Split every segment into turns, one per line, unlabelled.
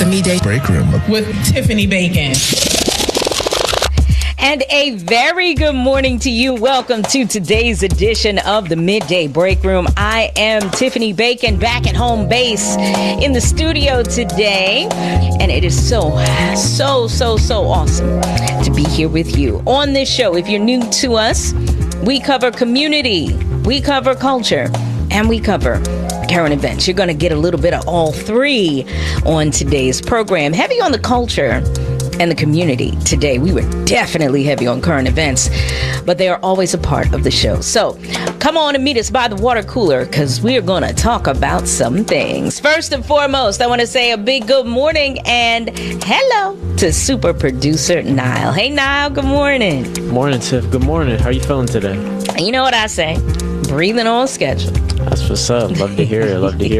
the Midday Break Room
with Tiffany Bacon.
And a very good morning to you. Welcome to today's edition of the Midday Break Room. I am Tiffany Bacon, back at home base in the studio today. And it is so awesome to be here with you on this show. If you're new to us, we cover community, we cover culture, and we cover current events. You're going to get a little bit of all three on today's program. Heavy on the culture and the community today. We were definitely heavy on current events, but they are always a part of the show. So come on and meet us by the water cooler, because we are going to talk about some things. First and foremost, I want to say a big good morning and hello to super producer Niall. Hey Niall, good morning.
Morning, Tiff. Good morning. How are you feeling today?
You know what I say? Breathing on schedule.
That's what's up. Love to hear it. Love to hear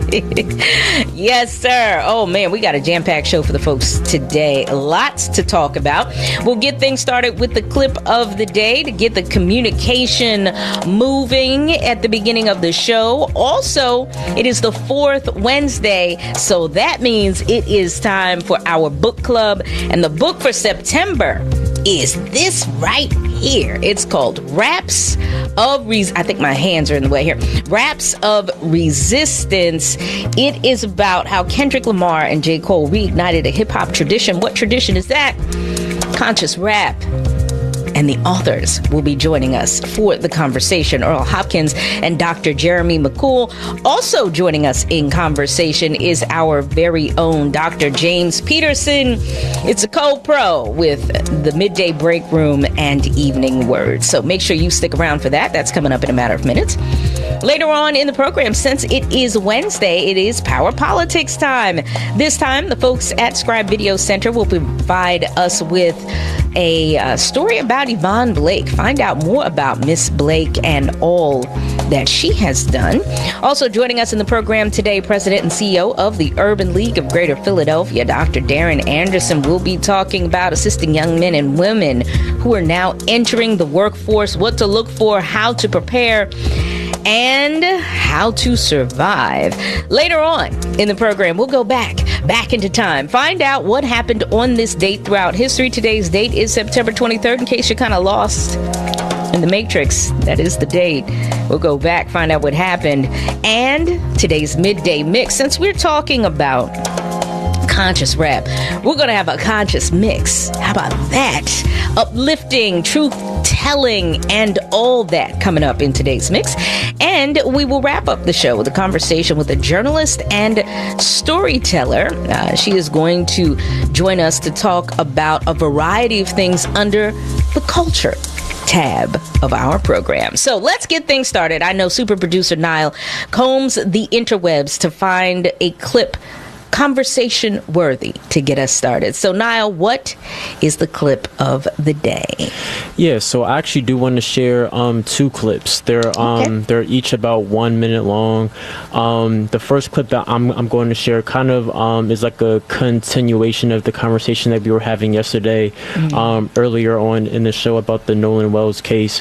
it.
Yes, sir. Oh, man, we got a jam-packed show for the folks today. Lots to talk about. We'll get things started with the clip of the day to get the communication moving at the beginning of the show. Also, it is the fourth Wednesday, so that means it is time for our book club. And the book for September is this right here. It's called Raps of I think my hands are in the way here. Raps of Resistance. It is about how Kendrick Lamar and J. Cole reignited a hip-hop tradition. What tradition is that? Conscious rap. And the authors will be joining us for the conversation. Earl Hopkins and Dr. Jeremy McCool. Also joining us in conversation is our very own Dr. James Peterson. It's a co-pro with the Midday Break Room and Evening Word. So make sure you stick around for that. That's coming up in a matter of minutes. Later on in the program, since it is Wednesday, it is Power Politics time. This time, the folks at Scribe Video Center will provide us with a story about Yvonne Blake. Find out more about Miss Blake and all that she has done. Also joining us in the program today, President and CEO of the Urban League of Greater Philadelphia, Dr. Darren Anderson, will be talking about assisting young men and women who are now entering the workforce, what to look for, how to prepare, and how to survive. Later on in the program, we'll go back into time. Find out what happened on this date throughout history. Today's date is September 23rd, in case you're kind of lost in the Matrix. That is the date. We'll go back, find out what happened. And today's Midday Mix. Since we're talking about conscious rap, we're going to have a conscious mix. How about that? Uplifting, truth-telling, and all that coming up in today's mix. And we will wrap up the show with a conversation with a journalist and storyteller. She is going to join us to talk about a variety of things under the culture tab of our program. So let's get things started. I know super producer Niall combs the interwebs to find a clip conversation worthy to get us started. So Niall, what is the clip of the day?
Yeah, so I actually do want to share two clips. They're each about 1 minute long. The first clip that I'm going to share kind of is like a continuation of the conversation that we were having yesterday, earlier on in the show about the Nolan Wells case.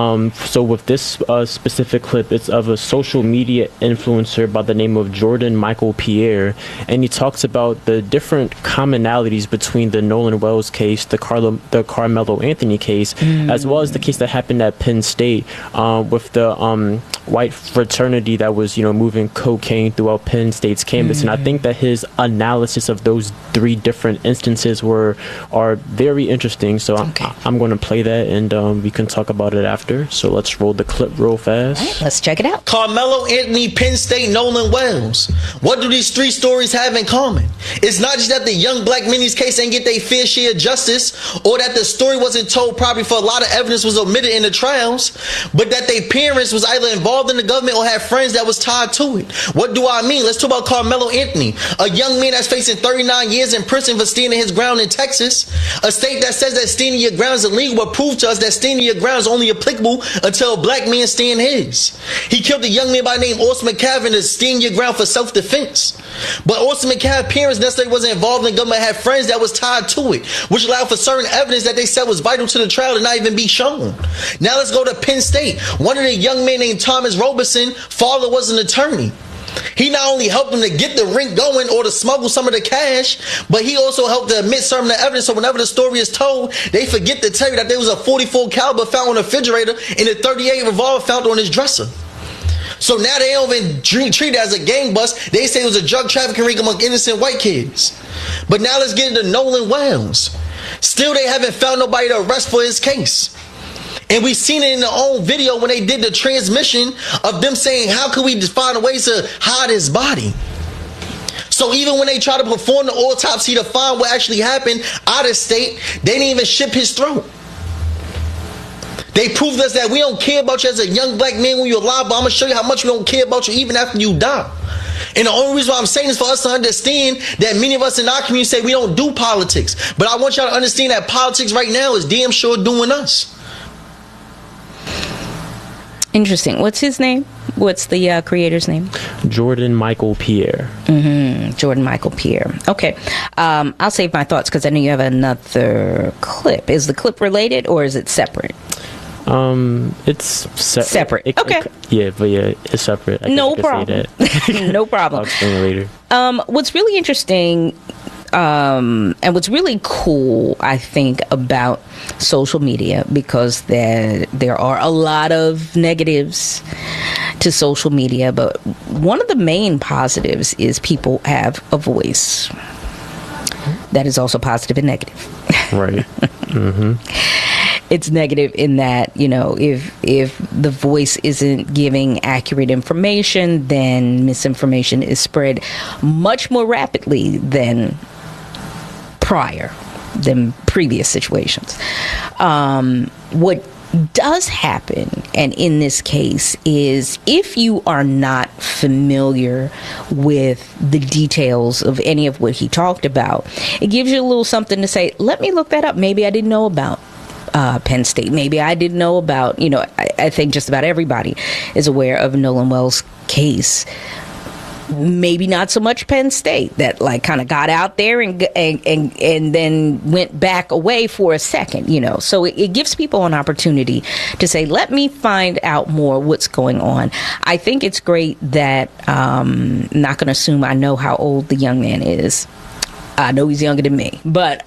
So with this specific clip, it's of a social media influencer by the name of Jordan Michael Pierre, and he talks about the different commonalities between the Nolan Wells case, the Carmelo Anthony case, as well as the case that happened at Penn State with the white fraternity that was, moving cocaine throughout Penn State's campus. And I think that his analysis of those three different instances are very interesting. So I'm going to play that, and we can talk about it after. So let's roll the clip real fast.
Right, let's check it out.
Carmelo Anthony, Penn State, Nolan Wells. What do these three stories have in common? It's not just that the young black men in this case ain't get their fair share of justice, or that the story wasn't told properly for a lot of evidence was omitted in the trials, but that their parents was either involved in the government or had friends that was tied to it. What do I mean? Let's talk about Carmelo Anthony, a young man that's facing 39 years in prison for standing his ground in Texas, a state that says that standing your ground is illegal, but proved to us that standing your ground is only applicable until a black man stand his. He killed a young man by the name Austin McCavan to stand your ground for self-defense. But Austin McCavan's parents necessarily wasn't involved in the government, had friends that was tied to it, which allowed for certain evidence that they said was vital to the trial to not even be shown. Now let's go to Penn State. One of the young men named Thomas Roberson, father was an attorney. He not only helped them to get the ring going or to smuggle some of the cash, but he also helped to admit some of the evidence. So whenever the story is told, they forget to tell you that there was a 44 caliber found on the refrigerator and a 38 revolver found on his dresser. So now they don't even treat it as a gang bust. They say it was a drug trafficking ring among innocent white kids. But now let's get into Nolan Wells. Still, they haven't found nobody to arrest for his case. And we seen it in their own video when they did the transmission of them saying, how could we find ways to hide his body? So even when they try to perform the autopsy to find what actually happened out of state, they didn't even ship his throat. They proved us that we don't care about you as a young black man when you're alive, but I'm going to show you how much we don't care about you even after you die. And the only reason why I'm saying is for us to understand that many of us in our community say we don't do politics. But I want y'all to understand that politics right now is damn sure doing us.
Interesting. What's his name? What's the creator's name?
Jordan Michael Pierre.
Jordan Michael Pierre. Okay. I'll save my thoughts because I know you have another clip. Is the clip related or is it separate?
It's separate.
Okay.
It's separate.
No problem. No problem.
I'll explain later.
What's really interesting and what's really cool, I think, about social media, because there are a lot of negatives to social media, but one of the main positives is people have a voice. That is also positive and negative.
Right. Mm-hmm.
It's negative in that, you know, if the voice isn't giving accurate information, then misinformation is spread much more rapidly than previous situations. What does happen, and in this case, is if you are not familiar with the details of any of what he talked about, it gives you a little something to say, let me look that up. Maybe I didn't know about Penn State. Maybe I didn't know about, you know, I think just about everybody is aware of Nolan Wells' case. Maybe not so much Penn State, that like kind of got out there and then went back away for a second, you know. So it gives people an opportunity to say, let me find out more what's going on. I think it's great that I'm not going to assume I know how old the young man is. I know he's younger than me, but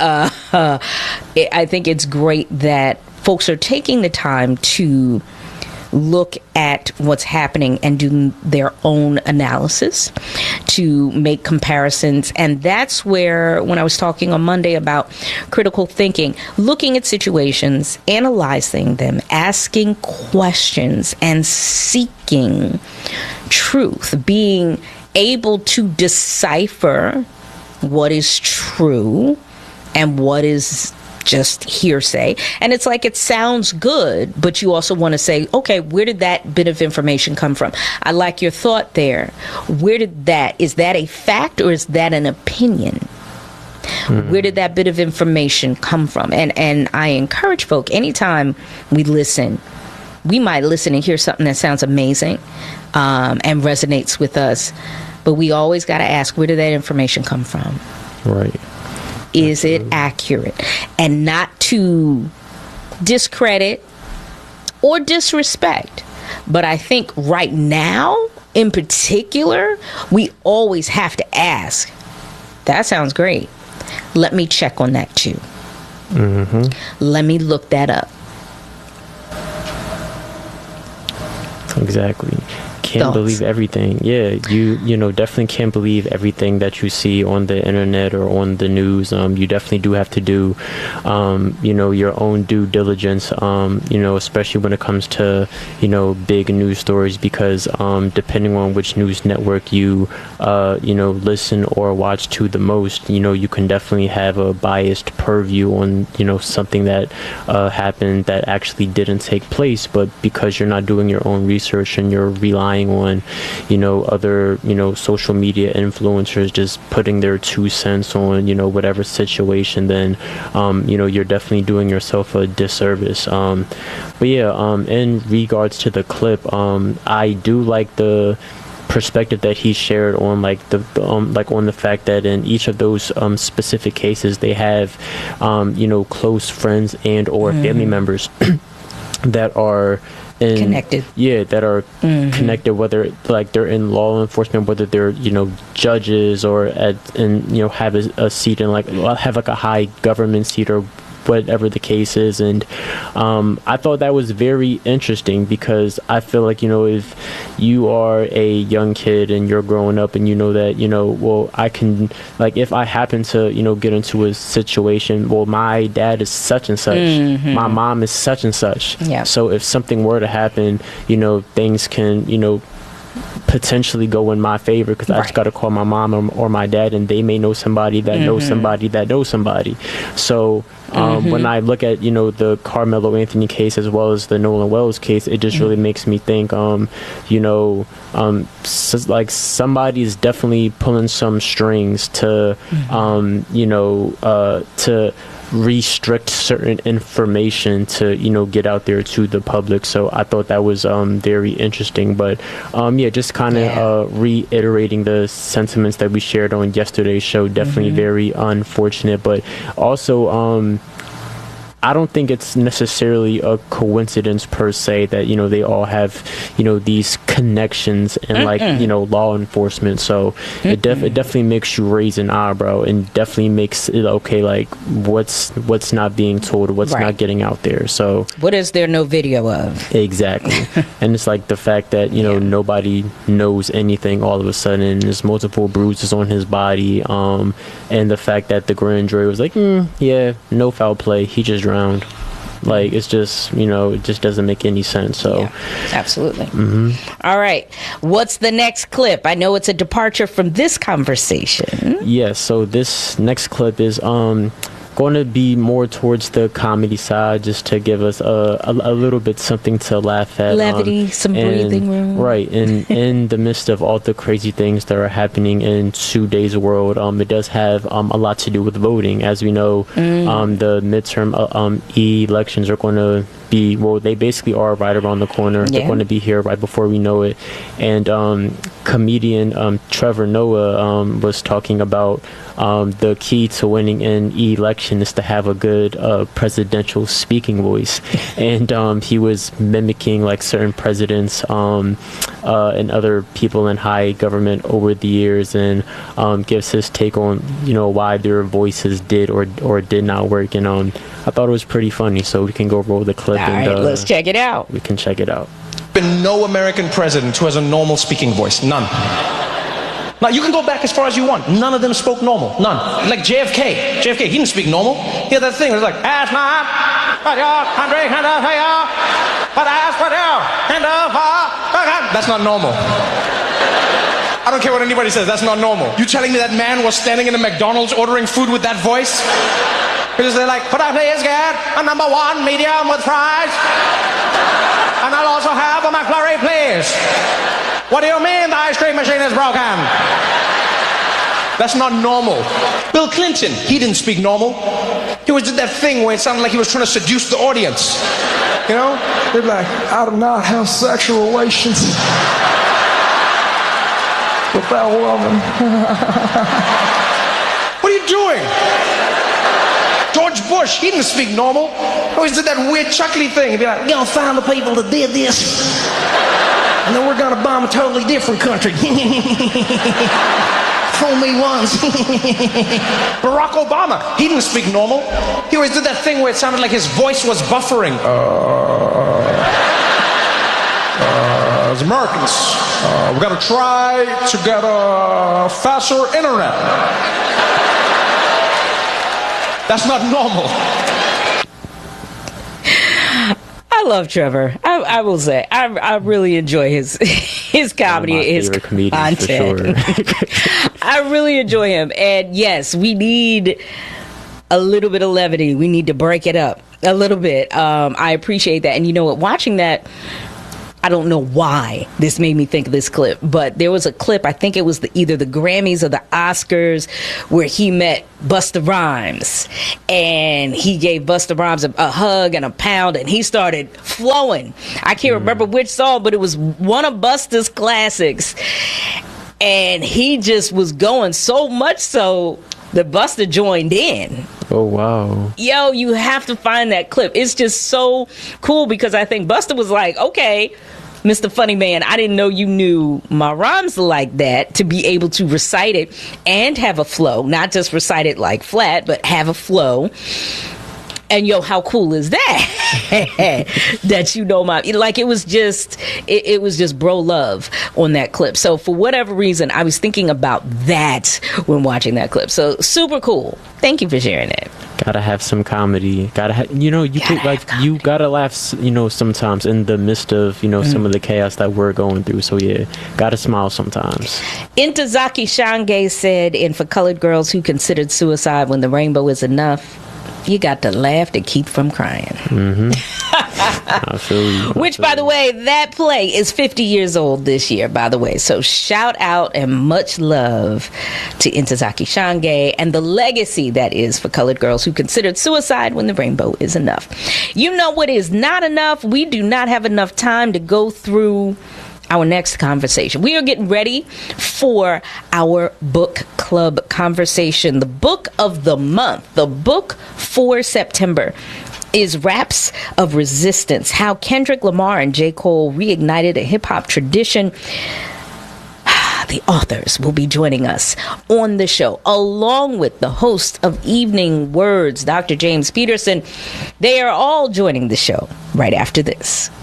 I think it's great that folks are taking the time to look at what's happening and do their own analysis, to make comparisons. And that's where, when I was talking on Monday about critical thinking, looking at situations, analyzing them, asking questions, and seeking truth, being able to decipher what is true and what is just hearsay. And it's like, it sounds good, but you also want to say, okay, where did that bit of information come from? I like your thought there. Is that a fact or is that an opinion? Where did that bit of information come from? And I encourage folk, anytime we listen, we might listen and hear something that sounds amazing and resonates with us, but we always got to ask, where did that information come from?
Right.
Is it accurate? And not to discredit or disrespect. But I think right now, in particular, we always have to ask, that sounds great. Let me check on that too. Mm-hmm. Let me look that up.
Exactly. Can't believe everything. Yeah, you know, definitely can't believe everything that you see on the internet or on the news. You definitely do have to do, you know, your own due diligence, you know, especially when it comes to, you know, big news stories, because depending on which news network you, you know, listen or watch to the most, you know, you can definitely have a biased purview on, you know, something that happened that actually didn't take place. But because you're not doing your own research and you're relying on, you know, other, you know, social media influencers just putting their 2 cents on, you know, whatever situation, then you know, you're definitely doing yourself a disservice. But yeah, in regards to the clip, I do like the perspective that he shared on like on the fact that in each of those specific cases they have you know, close friends and or family members that are
connected.
Yeah, that are connected, whether like they're in law enforcement, whether they're, you know, judges or have a seat in have like a high government seat or whatever the case is. And I thought that was very interesting because I feel like, you know, if you are a young kid and you're growing up and you know that, you know, well, I can, like, if I happen to, you know, get into a situation, well, my dad is such and such, my mom is such and such.
Yeah.
So if something were to happen, you know, things can, you know, potentially go in my favor because I just got to call my mom or my dad, and they may know somebody that knows somebody that knows somebody. So when I look at, you know, the Carmelo Anthony case as well as the Nolan Wells case, it just really makes me think, you know, like somebody's definitely pulling some strings to, you know, to restrict certain information to, you know, get out there to the public. So I thought that was very interesting. But yeah, just kind of reiterating the sentiments that we shared on yesterday's show. Definitely very unfortunate, but also I don't think it's necessarily a coincidence per se that, you know, they all have, you know, these connections and like, you know, law enforcement. So it definitely makes you raise an eyebrow and definitely makes it okay, like what's not being told, what's not getting out there. So
what is there no video of?
Exactly. And it's like the fact that, you know, nobody knows anything all of a sudden. There's multiple bruises on his body. And the fact that the grand jury was like, yeah, no foul play. He just drowned. Like, it's just, you know, it just doesn't make any sense. So
absolutely. All right, what's the next clip? I know it's a departure from this conversation.
Yes, so this next clip is going to be more towards the comedy side, just to give us a little bit something to laugh at.
Levity, some breathing room.
Right, and in the midst of all the crazy things that are happening in today's world, it does have a lot to do with voting. As we know, the midterm elections are going to be, well, they basically are right around the corner. They're going to be here right before we know it. And comedian Trevor Noah was talking about the key to winning an election is to have a good presidential speaking voice. And he was mimicking like certain presidents and other people in high government over the years, and gives his take on, you know, why their voices did or did not work. And I thought it was pretty funny, so we can go roll the clip.
All right, let's check it out.
We can check it out.
Been no American president who has a normal speaking voice. None. Now, you can go back as far as you want. None of them spoke normal. None. Like JFK. JFK, he didn't speak normal. He had that thing where it was like, ask not what your country can do for you, but ask what you can do for God. That's not normal. I don't care what anybody says. That's not normal. You telling me that man was standing in a McDonald's ordering food with that voice? Because they're like, could I please get a #1 medium with fries? And I'll also have a McFlurry, please. What do you mean the ice cream machine is broken? That's not normal. Bill Clinton, he didn't speak normal. He always did that thing where it sounded like he was trying to seduce the audience. You know? They'd be like, I do not have sexual relations with that woman. What are you doing? George Bush, he didn't speak normal. He always did that weird chuckly thing. He'd be like, we're gonna find the people that did this, and then we're gonna bomb a totally different country. Fool me once. Barack Obama, he didn't speak normal. He always did that thing where it sounded like his voice was buffering. As Americans, we gotta try to get a faster internet. That's not normal.
I love Trevor. I will say I really enjoy his comedy, his content. For sure. I really enjoy him, and yes, we need a little bit of levity. We need to break it up a little bit. I appreciate that, and you know what? Watching that, I don't know why this made me think of this clip, but there was a clip, I think it was either the Grammys or the Oscars, where he met Busta Rhymes, and he gave Busta Rhymes a hug and a pound, and he started flowing. I can't remember which song, but it was one of Busta's classics, and he just was going so much so that Busta joined in.
Oh, wow.
Yo, you have to find that clip. It's just so cool because I think Busta was like, okay, Mr. Funny Man, I didn't know you knew my rhymes like that, to be able to recite it and have a flow. Not just recite it like flat, but have a flow. And yo, how cool is that? That you know like it was just bro love on that clip. So for whatever reason, I was thinking about that when watching that clip. So super cool. Thank you for sharing it.
Gotta have some comedy. You gotta laugh, sometimes in the midst of, some of the chaos that we're going through. So yeah, gotta smile sometimes.
Intozaki Shange said, and for colored girls who considered suicide when the rainbow is enough, you got to laugh to keep from crying.
Mm-hmm. I feel you.
Which, by the way, that play is 50 years old this year, by the way. So shout out and much love to Intozaki Shange and the legacy that is for colored girls who considered suicide when the rainbow is enough. You know what is not enough? We do not have enough time to go through our next conversation. We are getting ready for our book club conversation. The book of the month, the book for September, is Raps of Resistance: How Kendrick Lamar and J. Cole Reignited a Hip-Hop Tradition. The authors will be joining us on the show, along with the host of Evening Words, Dr. James Peterson. They are all joining the show right after this.